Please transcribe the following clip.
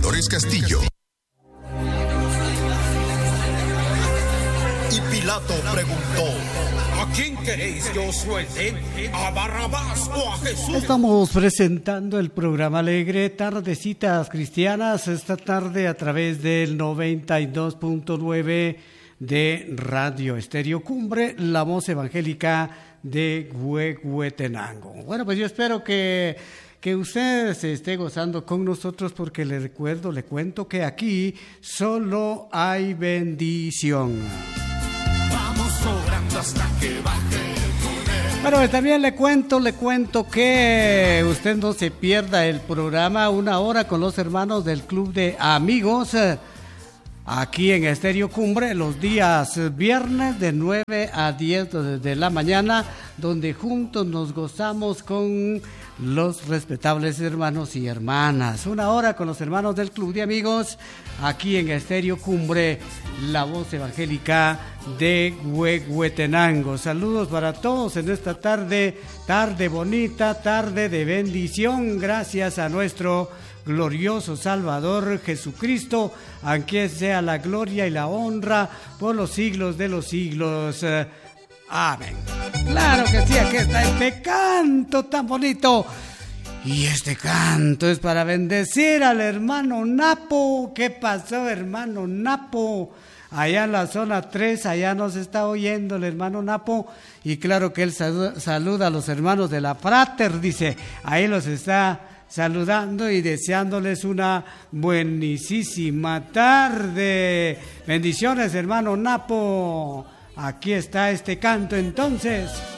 Dolores Castillo. Y Pilato preguntó: ¿a quién queréis que os suelte? ¿A Barrabás o a Jesús? Estamos presentando el programa alegre Tardecitas Cristianas esta tarde a través del 92.9 de Radio Estéreo Cumbre, la voz evangélica de Huehuetenango. Bueno, pues yo espero que usted se esté gozando con nosotros, porque le cuento que aquí solo hay bendición. Vamos sobrando hasta que baje el poder. Bueno, también le cuento que usted no se pierda el programa Una Hora con los hermanos del Club de Amigos, aquí en Estéreo Cumbre, los días viernes de 9 a 10 de la mañana, donde juntos nos gozamos con los respetables hermanos y hermanas. Una hora con los hermanos del Club de Amigos, aquí en Estéreo Cumbre, la voz evangélica de Huehuetenango. Saludos para todos en esta tarde bonita, tarde de bendición, gracias a nuestro glorioso Salvador Jesucristo, a quien sea la gloria y la honra por los siglos de los siglos. Amén. Claro que sí, aquí está este canto tan bonito. Y este canto es para bendecir al hermano Napo. ¿Qué pasó, hermano Napo? Allá en la zona 3, allá nos está oyendo el hermano Napo. Y claro que él saluda a los hermanos de la Frater, dice. Ahí los está saludando y deseándoles una buenísima tarde. Bendiciones, hermano Napo. Aquí está este canto entonces.